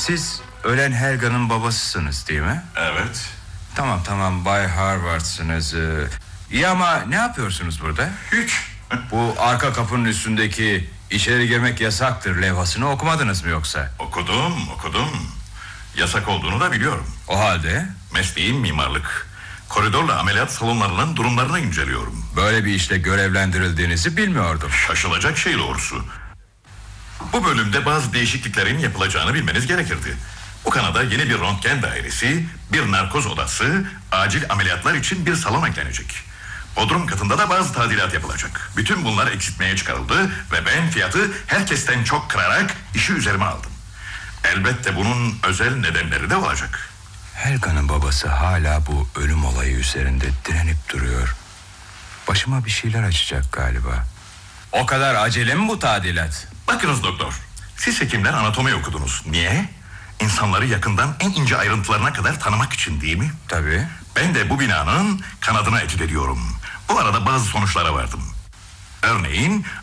Siz ölen Helga'nın babasısınız değil mi? Evet. Tamam, Bay Harvard'sınız. İyi ama ne yapıyorsunuz burada? Hiç. Bu arka kapının üstündeki içeri girmek yasaktır levhasını okumadınız mı yoksa? Okudum. Yasak olduğunu da biliyorum. O halde? Mesleğim mimarlık. Koridorla ameliyat salonlarının durumlarını inceliyorum. Böyle bir işle görevlendirildiğinizi bilmiyordum. Şaşılacak şey doğrusu. Bu bölümde bazı değişikliklerin yapılacağını bilmeniz gerekirdi. Bu kanada yeni bir röntgen dairesi, bir narkoz odası, acil ameliyatlar için bir salon eklenecek. Bodrum katında da bazı tadilat yapılacak. Bütün bunlar eksiltmeye çıkarıldı ve ben fiyatı herkesten çok kırarak işi üzerime aldım. Elbette bunun özel nedenleri de olacak. Helga'nın babası hala bu ölüm olayı üzerinde direnip duruyor. Başıma bir şeyler açacak galiba. O kadar acele mi bu tadilat? Bakınız doktor, siz hekimler anatomi okudunuz. Niye? İnsanları yakından en ince ayrıntılarına kadar tanımak için değil mi? Tabii. Ben de bu binanın kanadına etüt ediyorum. Bu arada bazı sonuçlara vardım. Örneğin